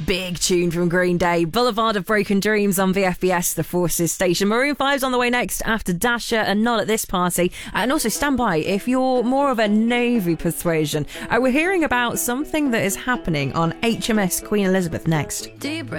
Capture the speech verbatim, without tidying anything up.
Big tune from Green Day. Boulevard of Broken Dreams on V F B S, the Forces station. Maroon five's on the way next after Dasher and Not at This Party. And also stand by if you're more of a Navy persuasion. Uh, we're hearing about something that is happening on H M S Queen Elizabeth next. Deep